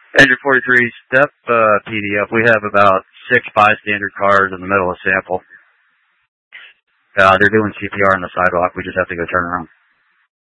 Engine 43, step PD up. We have about 6 bystander cars in the middle of sample. They're doing CPR on the sidewalk. We just have to go turn around.